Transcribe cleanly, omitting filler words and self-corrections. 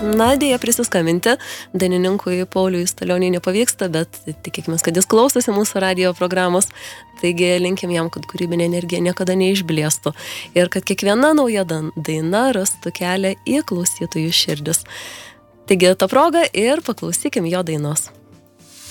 na, dėja prisiskambinti dainininkui Pauliui Stalioniui nepavyksta, bet tikėkime, kad jis klausosi mūsų radijo programos. Taigi linkim jam, kad kūrybinė energija niekada neišblėstų ir kad kiekviena nauja daina rastų kelią į klausytojų širdis. Taigi tą progą ir paklausykim jo dainos.